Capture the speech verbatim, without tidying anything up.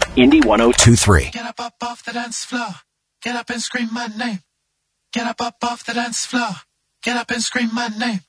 Indy one oh two point three. Get up, up off the dance floor. Get up and scream my name. Get up, up off the dance floor. Get up and scream my name.